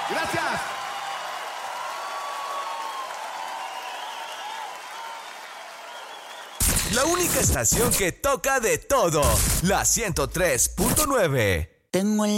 Gracias. La única estación que toca de todo. La 103.9. Tengo el